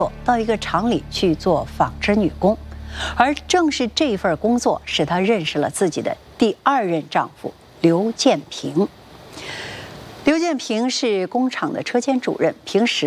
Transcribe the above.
到一个厂里去做纺织女工，而正是这份工作使她认识了自己的第2任丈夫刘建平。刘建平是工厂的车间主任，平时